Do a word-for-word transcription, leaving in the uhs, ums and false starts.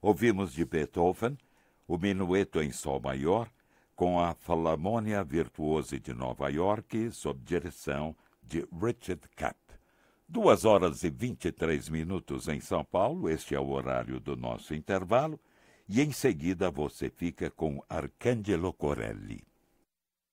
Ouvimos de Beethoven o Minueto em Sol Maior, com a Filarmônia Virtuosa de Nova York, sob direção de Richard Kapp. Duas horas e vinte e três minutos em São Paulo, este é o horário do nosso intervalo, e em seguida você fica com Arcangelo Corelli.